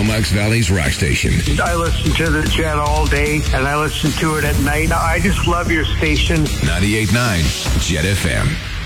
Comox Valley's rock station. I listen to the Jet all day, and I listen to it at night. I just love your station. 98.9 Jet FM.